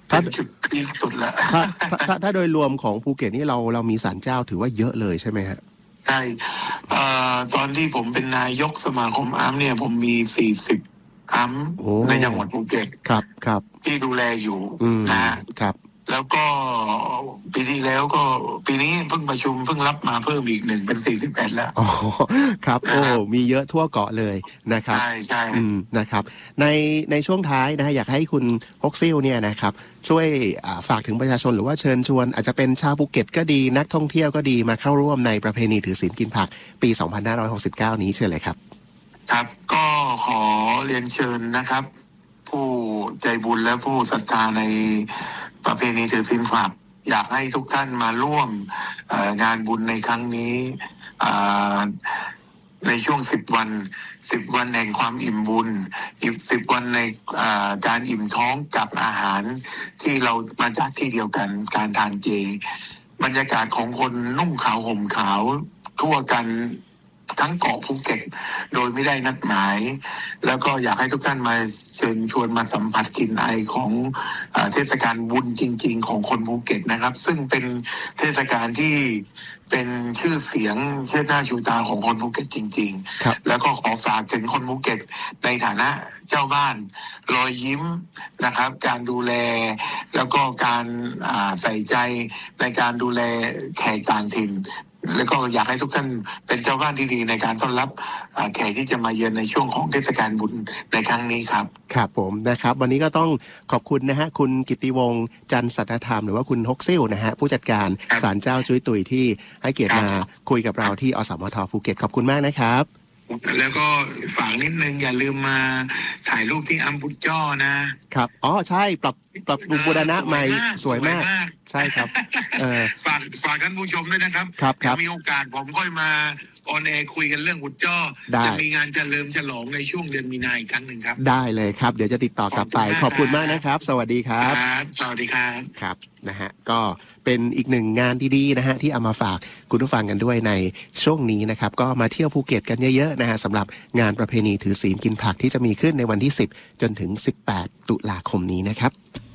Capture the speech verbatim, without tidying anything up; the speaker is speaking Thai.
เป็นจุดพีคสุดแล้วถ้าถ้าถ้าโดยรวมของภูเก็ตนี่เราเรามีศาลเจ้าถือว่าเยอะเลยใช่ไหมฮะใช่ตอนที่ผมเป็นนายกสมาคมอาร์มเนี่ยผมมีสี่สิบอาร์มในจังหวัดภูเก็ตครับครับที่ดูแลอยู่นะฮะครับแล้วก็ปีที่แล้วก็ปีนี้เพิ่งประชุมเพิ่งรับมาเพิ่มอีกหนึ่งเป็นสี่สิบเอ็ดแล้วอ๋อครับโอ้มีเยอะทั่วเกาะเลยนะครับใช่ใช่นะครับในในช่วงท้ายนะอยากให้คุณฮกซิลเนี่ยนะครับช่วยฝากถึงประชาชนหรือว่าเชิญชวนอาจจะเป็นชาวภูเก็ตก็ดีนักท่องเที่ยวก็ดีมาเข้าร่วมในประเพณีถือศีลกินผักปีสองพันห้าร้อยหกสิบเก้านี้เชิญเลยครับครับก็ขอเรียนเชิญนะครับผู้ใจบุญและผู้ศรัทธาในประเพณีถือศีลผักอยากให้ทุกท่านมาร่วมงานบุญในครั้งนี้ในช่วงสิบวันสิบวันแห่งความอิ่มบุญอีกสิบวันในการอิ่มท้องกับอาหารที่เรามาจากที่เดียวกันการทานเจบรรยากาศของคนนุ่งขาวห่มขาวทั่วกันทั้งเกาะภูเก็ตโดยไม่ได้นัดหมายแล้วก็อยากให้ทุกท่านมาเชิญชวนมาสัมผัสกลิ่นไอของเทศกาลบุญจริงๆของคนภูเก็ตนะครับซึ่งเป็นเทศกาลที่เป็นชื่อเสียงเชิดหน้าชูตาของคนภูเก็ตจริงๆแล้วก็ขอฝากถึงคนภูเก็ตในฐานะเจ้าบ้านรอยยิ้มนะครับการดูแลแล้วก็การใส่ใจในการดูแลแขกต่างถิ่นแล้วก็อยากให้ทุกท่านเป็นเจ้าบ้านที่ดีในการต้อนรับแขกที่จะมาเยือนในช่วงของเทศกาลบุญในครั้งนี้ครับครับผมนะครับวันนี้ก็ต้องขอบคุณนะฮะคุณกิตติวงศ์จันทร์สัทธธรรมหรือว่าคุณฮกซิลนะฮะผู้จัดการศาลเจ้าจุ้ยตุยที่ให้เกียรติมาคุยกับเราที่อสมทภูเก็ตขอบคุณมากนะครับแล้วก็ฝากนิดนึงอย่าลืมมาถ่ายรูปที่อัมพุจ้อนะครับอ๋อใช่ปรับปรับปรุงบูรณะใหม่สวยมากใช่ครับเออฝากฝากท่านผู้ชมด้วยนะครับครับครับมีโอกาสผมค่อยมาออนแอร์คุยกันเรื่องหุดจ้อจะมีงานเฉลิมฉลองในช่วงเดือนมีนาอีกครั้งหนึ่งครับได้เลยครับเดี๋ยวจะติดต่อกลับไปขอบคุณมากนะครับสวัสดีครับสวัสดีครับครับนะฮะก็เป็นอีกหนึ่งงานดีๆนะฮะที่เอามาฝากคุณผู้ฟังกันด้วยในช่วงนี้นะครับก็มาเที่ยวภูเก็ตกันเยอะๆนะฮะสำหรับงานประเพณีถือศีลกินผักที่จะมีขึ้นในวันที่สิบจนถึงสิบแปดตุลาคมนี้นะครับ